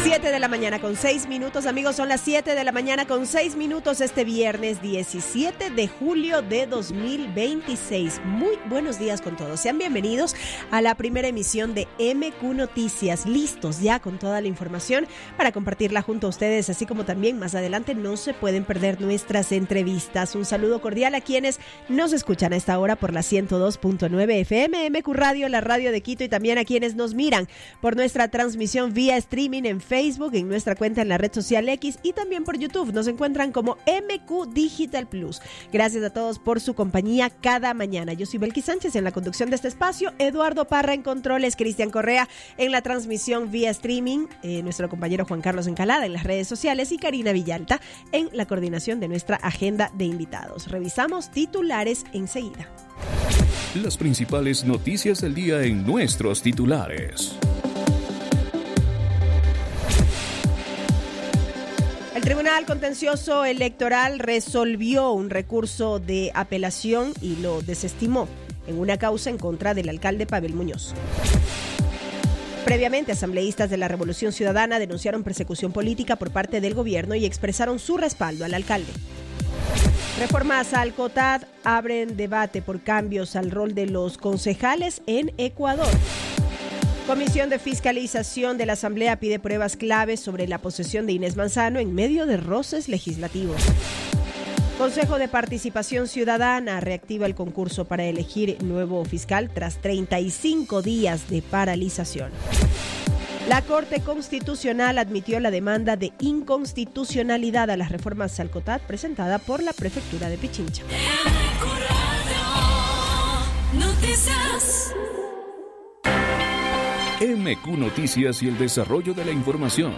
7 de la mañana con 6 minutos, amigos, son las 7 de la mañana con 6 minutos este viernes 17 de julio de 2026. Muy buenos días con todos. Sean bienvenidos a la primera emisión de MQ Noticias, listos ya con toda la información para compartirla junto a ustedes, así como también más adelante no se pueden perder nuestras entrevistas. Un saludo cordial a quienes nos escuchan a esta hora por la 102.9 FM, MQ Radio, la radio de Quito, y también a quienes nos miran por nuestra transmisión vía streaming en Facebook, en nuestra cuenta en la red social X y también por YouTube. Nos encuentran como MQ Digital Plus. Gracias a todos por su compañía cada mañana. Yo soy Belkis Sánchez en la conducción de este espacio, Eduardo Parra en controles, Cristian Correa en la transmisión vía streaming, nuestro compañero Juan Carlos Encalada en las redes sociales y Karina Villalta en la coordinación de nuestra agenda de invitados. Revisamos titulares enseguida. Las principales noticias del día en nuestros titulares. El Tribunal Contencioso Electoral resolvió un recurso de apelación y lo desestimó en una causa en contra del alcalde Pavel Muñoz. Previamente, asambleístas de la Revolución Ciudadana denunciaron persecución política por parte del gobierno y expresaron su respaldo al alcalde. Reformas al COTAD abren debate por cambios al rol de los concejales en Ecuador. Comisión de Fiscalización de la Asamblea pide pruebas claves sobre la posesión de Inés Manzano en medio de roces legislativos. Consejo de Participación Ciudadana reactiva el concurso para elegir nuevo fiscal tras 35 días de paralización. La Corte Constitucional admitió la demanda de inconstitucionalidad a las reformas al COTAD presentada por la Prefectura de Pichincha. MQ Noticias y el desarrollo de la información.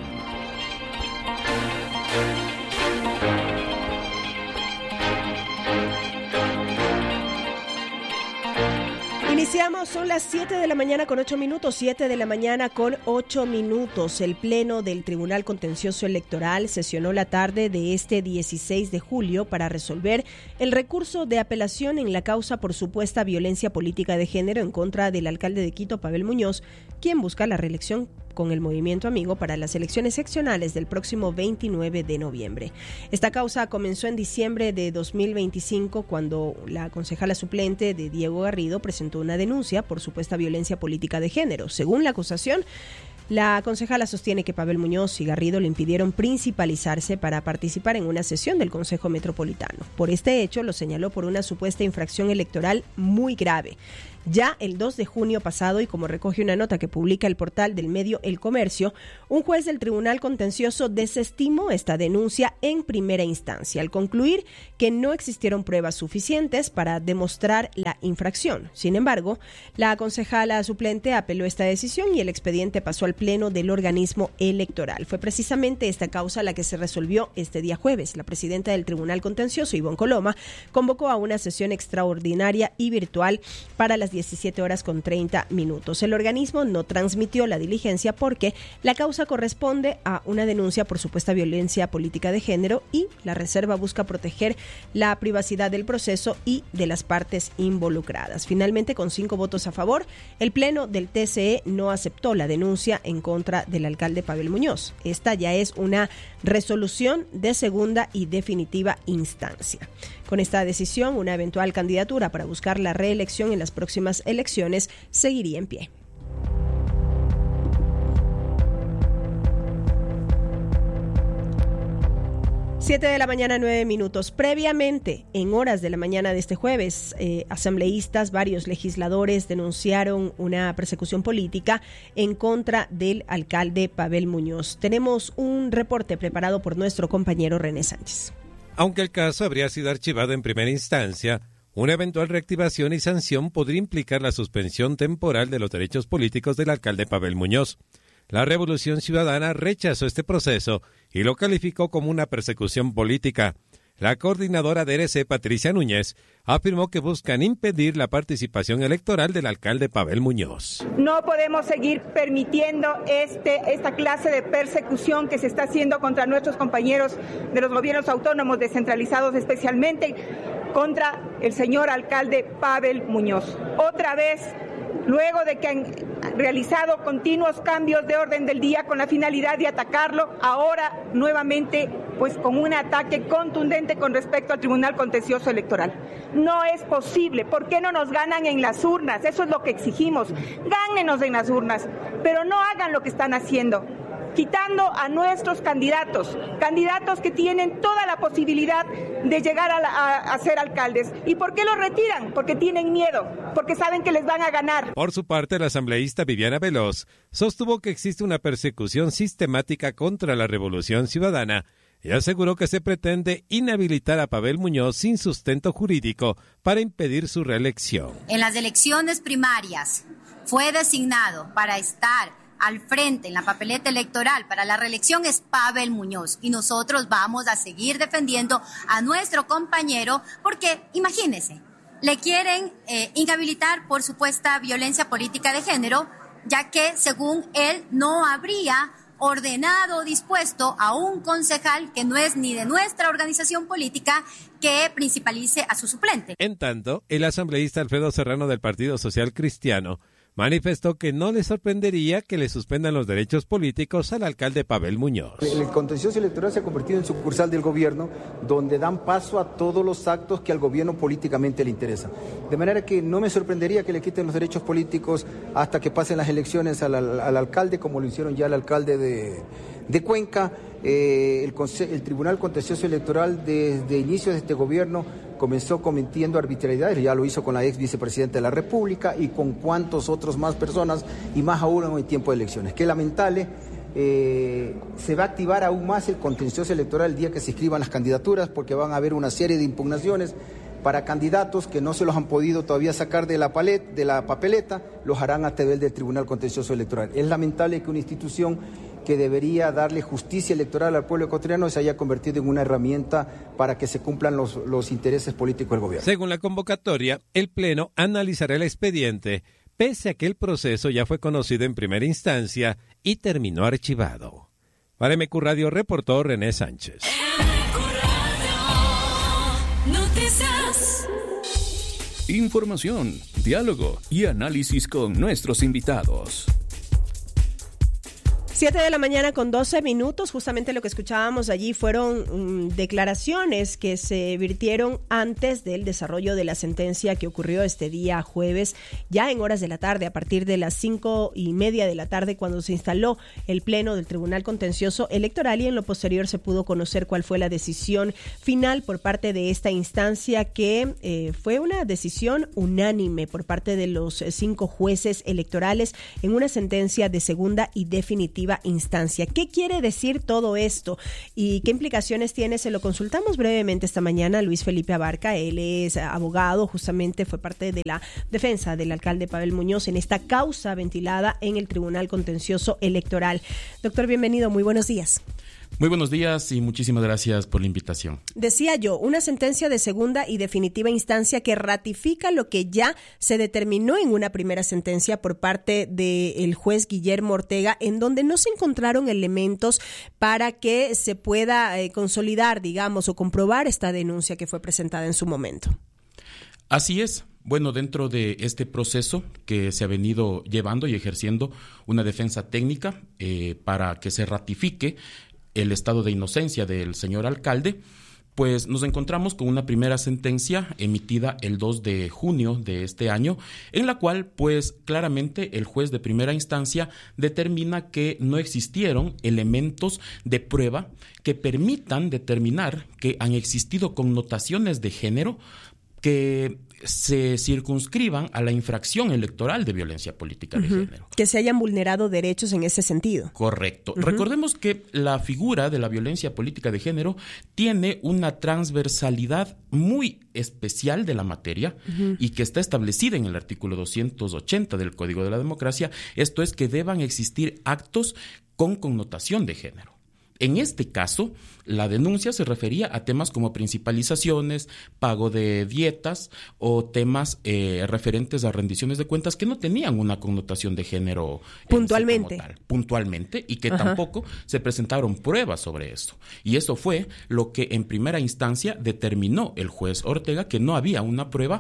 Iniciamos, son las 7 de la mañana con 8 minutos, 7 de la mañana con 8 minutos. El Pleno del Tribunal Contencioso Electoral sesionó la tarde de este 16 de julio para resolver el recurso de apelación en la causa por supuesta violencia política de género en contra del alcalde de Quito, Pavel Muñoz, quien busca la reelección con el Movimiento Amigo para las elecciones seccionales del próximo 29 de noviembre. Esta causa comenzó en diciembre de 2025 cuando la concejala suplente de Diego Garrido presentó una denuncia por supuesta violencia política de género. Según la acusación, la concejala sostiene que Pavel Muñoz y Garrido le impidieron principalizarse para participar en una sesión del Consejo Metropolitano. Por este hecho, lo señaló por una supuesta infracción electoral muy grave. Ya el 2 de junio pasado, y como recoge una nota que publica el portal del medio El Comercio, un juez del Tribunal Contencioso desestimó esta denuncia en primera instancia, al concluir que no existieron pruebas suficientes para demostrar la infracción. Sin embargo, la concejala suplente apeló esta decisión y el expediente pasó al Pleno del organismo electoral. Fue precisamente esta causa la que se resolvió este día jueves. La presidenta del Tribunal Contencioso, Ivonne Coloma, convocó a una sesión extraordinaria y virtual para las 17:30. El organismo no transmitió la diligencia porque la causa corresponde a una denuncia por supuesta violencia política de género y la reserva busca proteger la privacidad del proceso y de las partes involucradas. Finalmente, con 5 votos a favor, el Pleno del TCE no aceptó la denuncia en contra del alcalde Pavel Muñoz. Esta ya es una resolución de segunda y definitiva instancia. Con esta decisión, una eventual candidatura para buscar la reelección en las próximas elecciones seguiría en pie. Siete de la mañana, 9 minutos. Previamente, en horas de la mañana de este jueves, asambleístas, varios legisladores denunciaron una persecución política en contra del alcalde Pavel Muñoz. Tenemos un reporte preparado por nuestro compañero René Sánchez. Aunque el caso habría sido archivado en primera instancia, una eventual reactivación y sanción podría implicar la suspensión temporal de los derechos políticos del alcalde Pavel Muñoz. La Revolución Ciudadana rechazó este proceso y lo calificó como una persecución política. La coordinadora de RC, Patricia Núñez, afirmó que buscan impedir la participación electoral del alcalde Pavel Muñoz. No podemos seguir permitiendo esta clase de persecución que se está haciendo contra nuestros compañeros de los gobiernos autónomos descentralizados, especialmente contra el señor alcalde Pavel Muñoz. Otra vez, luego de que realizado continuos cambios de orden del día con la finalidad de atacarlo, ahora nuevamente pues con un ataque contundente con respecto al Tribunal Contencioso Electoral. No es posible. ¿Por qué no nos ganan en las urnas? Eso es lo que exigimos. Gánenos en las urnas, pero no hagan lo que están haciendo, quitando a nuestros candidatos que tienen toda la posibilidad de llegar a ser alcaldes. ¿Y por qué los retiran? Porque tienen miedo, porque saben que les van a ganar. Por su parte, la asambleísta Viviana Veloz sostuvo que existe una persecución sistemática contra la Revolución Ciudadana y aseguró que se pretende inhabilitar a Pavel Muñoz sin sustento jurídico para impedir su reelección. En las elecciones primarias fue designado para estar al frente en la papeleta electoral para la reelección es Pavel Muñoz, y nosotros vamos a seguir defendiendo a nuestro compañero porque, imagínense, le quieren inhabilitar por supuesta violencia política de género, ya que según él no habría ordenado o dispuesto a un concejal que no es ni de nuestra organización política que principalice a su suplente. En tanto, el asambleísta Alfredo Serrano del Partido Social Cristiano manifestó que no le sorprendería que le suspendan los derechos políticos al alcalde Pavel Muñoz. El contencioso electoral se ha convertido en sucursal del gobierno, donde dan paso a todos los actos que al gobierno políticamente le interesan. De manera que no me sorprendería que le quiten los derechos políticos hasta que pasen las elecciones al alcalde, como lo hicieron ya al alcalde de Cuenca. El Tribunal Contencioso Electoral desde inicios de este gobierno comenzó cometiendo arbitrariedades, ya lo hizo con la ex vicepresidenta de la República y con cuantos otros más personas, y más aún en el tiempo de elecciones. Qué lamentable, se va a activar aún más el contencioso electoral el día que se inscriban las candidaturas, porque van a haber una serie de impugnaciones para candidatos que no se los han podido todavía sacar de la papeleta, los harán a través del Tribunal Contencioso Electoral. Es lamentable que una institución que debería darle justicia electoral al pueblo ecuatoriano se haya convertido en una herramienta para que se cumplan los intereses políticos del gobierno. Según la convocatoria, el Pleno analizará el expediente, pese a que el proceso ya fue conocido en primera instancia y terminó archivado. Para MQ Radio reportó René Sánchez. Información, diálogo y análisis con nuestros invitados. 7:12 a.m, justamente lo que escuchábamos allí fueron declaraciones que se virtieron antes del desarrollo de la sentencia que ocurrió este día jueves, ya en horas de la tarde, a partir de las 5:30 de la tarde, cuando se instaló el Pleno del Tribunal Contencioso Electoral, y en lo posterior se pudo conocer cuál fue la decisión final por parte de esta instancia, que fue una decisión unánime por parte de los 5 jueces electorales en una sentencia de segunda y definitiva instancia. ¿Qué quiere decir todo esto y qué implicaciones tiene? Se lo consultamos brevemente esta mañana a Luis Felipe Abarca. Él es abogado, justamente fue parte de la defensa del alcalde Pavel Muñoz en esta causa ventilada en el Tribunal Contencioso Electoral. Doctor, bienvenido, muy buenos días. Muy buenos días y muchísimas gracias por la invitación. Decía yo, una sentencia de segunda y definitiva instancia que ratifica lo que ya se determinó en una primera sentencia por parte del juez Guillermo Ortega, en donde no se encontraron elementos para que se pueda consolidar, digamos, o comprobar esta denuncia que fue presentada en su momento. Así es. Bueno, dentro de este proceso que se ha venido llevando y ejerciendo una defensa técnica para que se ratifique el estado de inocencia del señor alcalde, pues nos encontramos con una primera sentencia emitida el 2 de junio de este año, en la cual pues claramente el juez de primera instancia determina que no existieron elementos de prueba que permitan determinar que han existido connotaciones de género que se circunscriban a la infracción electoral de violencia política de género. Que se hayan vulnerado derechos en ese sentido. Correcto. Recordemos que la figura de la violencia política de género tiene una transversalidad muy especial de la materia y que está establecida en el artículo 280 del Código de la Democracia. Esto es que deban existir actos con connotación de género. En este caso, la denuncia se refería a temas como principalizaciones, pago de dietas o temas referentes a rendiciones de cuentas que no tenían una connotación de género puntualmente, y que tampoco se presentaron pruebas sobre eso. Y eso fue lo que en primera instancia determinó el juez Ortega, que no había una prueba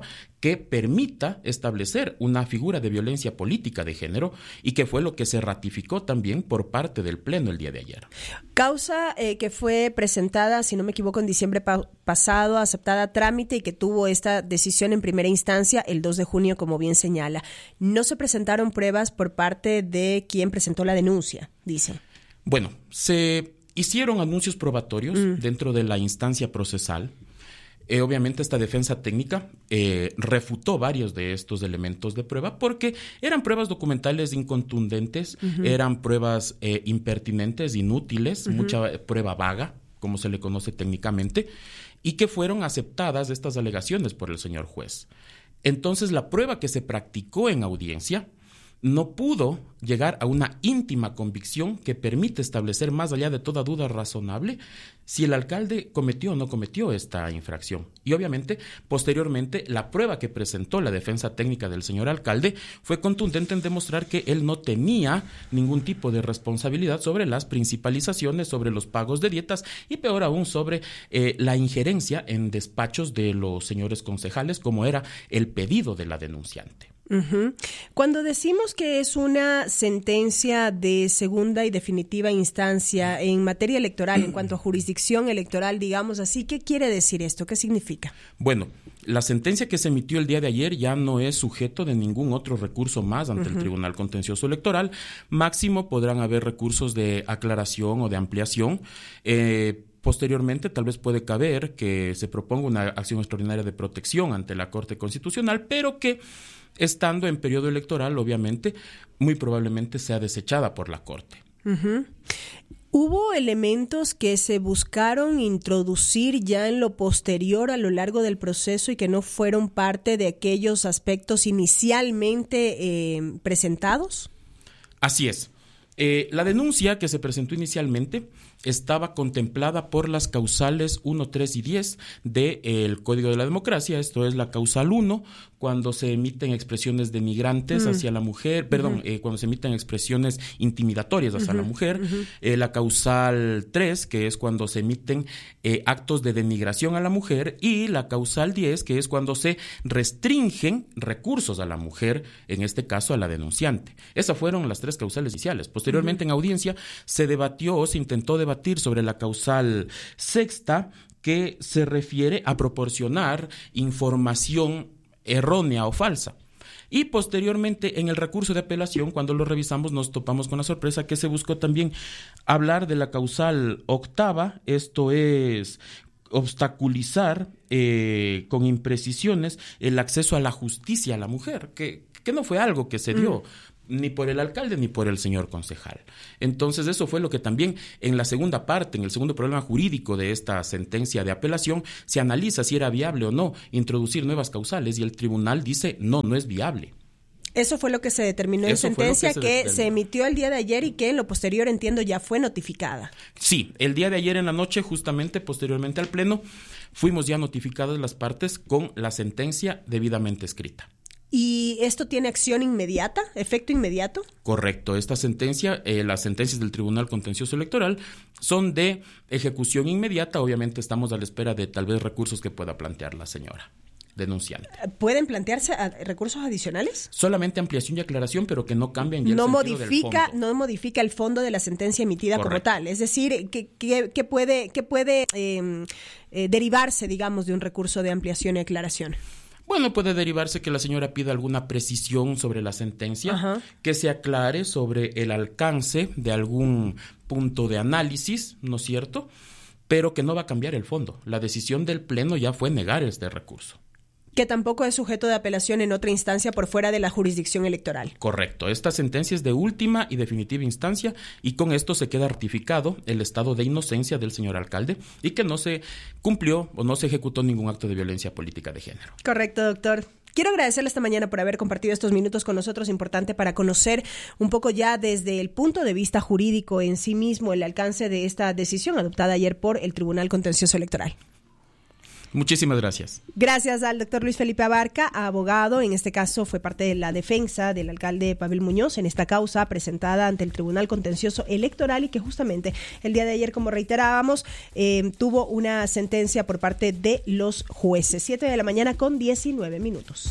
que permita establecer una figura de violencia política de género, y que fue lo que se ratificó también por parte del Pleno el día de ayer. Causa que fue presentada, si no me equivoco, en diciembre pasado, aceptada a trámite y que tuvo esta decisión en primera instancia el 2 de junio, como bien señala. No se presentaron pruebas por parte de quien presentó la denuncia, dice. Bueno, se hicieron anuncios probatorios dentro de la instancia procesal. Obviamente esta defensa técnica refutó varios de estos elementos de prueba porque eran pruebas documentales incontundentes, eran pruebas impertinentes, inútiles, mucha prueba vaga, como se le conoce técnicamente, y que fueron aceptadas estas alegaciones por el señor juez. Entonces la prueba que se practicó en audiencia no pudo llegar a una íntima convicción que permite establecer, más allá de toda duda razonable, si el alcalde cometió o no cometió esta infracción. Y obviamente, posteriormente, la prueba que presentó la defensa técnica del señor alcalde fue contundente en demostrar que él no tenía ningún tipo de responsabilidad sobre las principalizaciones, sobre los pagos de dietas y, peor aún, sobre la injerencia en despachos de los señores concejales, como era el pedido de la denunciante. Cuando decimos que es una sentencia de segunda y definitiva instancia en materia electoral, en cuanto a jurisdicción electoral, digamos así, ¿qué quiere decir esto? ¿Qué significa? Bueno, la sentencia que se emitió el día de ayer ya no es sujeto de ningún otro recurso más ante el Tribunal Contencioso Electoral. Máximo podrán haber recursos de aclaración o de ampliación. Posteriormente, tal vez puede caber que se proponga una acción extraordinaria de protección ante la Corte Constitucional, pero que, estando en periodo electoral, obviamente, muy probablemente sea desechada por la Corte. ¿Hubo elementos que se buscaron introducir ya en lo posterior a lo largo del proceso y que no fueron parte de aquellos aspectos inicialmente presentados? Así es. La denuncia que se presentó inicialmente estaba contemplada por las causales 1, 3 y 10 del Código de la Democracia. Esto es la causal 1, cuando se emiten expresiones denigrantes hacia la mujer, cuando se emiten expresiones intimidatorias hacia la mujer. La causal 3, que es cuando se emiten actos de denigración a la mujer, y la causal 10, que es cuando se restringen recursos a la mujer, en este caso a la denunciante. Esas fueron las 3 causales iniciales. Posteriormente, en audiencia, se debatió o se intentó debatir sobre la causal 6ª, que se refiere a proporcionar información errónea o falsa. Y posteriormente, en el recurso de apelación, cuando lo revisamos, nos topamos con la sorpresa que se buscó también hablar de la causal 8ª, esto es obstaculizar con imprecisiones el acceso a la justicia a la mujer, que no fue algo que se dio ni por el alcalde ni por el señor concejal. Entonces, eso fue lo que también en la segunda parte, en el segundo problema jurídico de esta sentencia de apelación, se analiza si era viable o no introducir nuevas causales, y el tribunal dice no es viable. Eso fue lo que se determinó en sentencia que se emitió el día de ayer y que en lo posterior, entiendo, ya fue notificada. Sí, el día de ayer en la noche, justamente posteriormente al pleno, fuimos ya notificadas las partes con la sentencia debidamente escrita. ¿Y esto tiene acción inmediata, efecto inmediato? Correcto. Esta sentencia, las sentencias del Tribunal Contencioso Electoral son de ejecución inmediata. Obviamente estamos a la espera de tal vez recursos que pueda plantear la señora denunciante. ¿Pueden plantearse recursos adicionales? Solamente ampliación y aclaración, pero que no cambien ya el sentido del fondo. No modifica el fondo de la sentencia emitida. Correcto. Como tal. Es decir, que puede derivarse, digamos, de un recurso de ampliación y aclaración. Bueno, puede derivarse que la señora pida alguna precisión sobre la sentencia, que se aclare sobre el alcance de algún punto de análisis, ¿no es cierto? Pero que no va a cambiar el fondo. La decisión del Pleno ya fue negar este recurso. Que tampoco es sujeto de apelación en otra instancia por fuera de la jurisdicción electoral. Correcto. Esta sentencia es de última y definitiva instancia, y con esto se queda ratificado el estado de inocencia del señor alcalde y que no se cumplió o no se ejecutó ningún acto de violencia política de género. Correcto, doctor. Quiero agradecerle esta mañana por haber compartido estos minutos con nosotros, importante para conocer un poco ya desde el punto de vista jurídico en sí mismo el alcance de esta decisión adoptada ayer por el Tribunal Contencioso Electoral. Muchísimas gracias. Gracias al doctor Luis Felipe Abarca, abogado, en este caso fue parte de la defensa del alcalde Pavel Muñoz en esta causa presentada ante el Tribunal Contencioso Electoral y que justamente el día de ayer, como reiterábamos, tuvo una sentencia por parte de los jueces. 7 de la mañana con 19 minutos.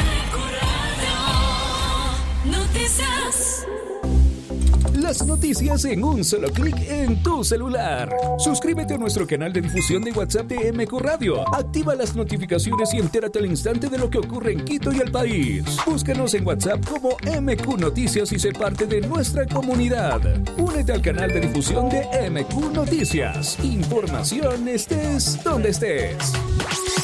Las noticias en un solo clic en tu celular. Suscríbete a nuestro canal de difusión de WhatsApp de MQ Radio. Activa las notificaciones y entérate al instante de lo que ocurre en Quito y el país. Búscanos en WhatsApp como MQ Noticias y sé parte de nuestra comunidad. Únete al canal de difusión de MQ Noticias. Información estés donde estés.